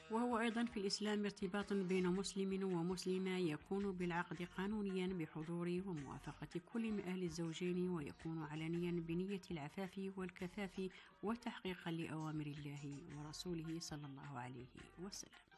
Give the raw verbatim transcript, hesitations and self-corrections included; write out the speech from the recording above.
وهو أيضا في الإسلام ارتباط بين مسلم ومسلمة يكون بالعقد قانونيا بحضور وموافقة كل من أهل الزوجين، ويكون علنيا بنية العفاف والكفاف وتحقيقا لأوامر الله ورسوله صلى الله عليه وسلم.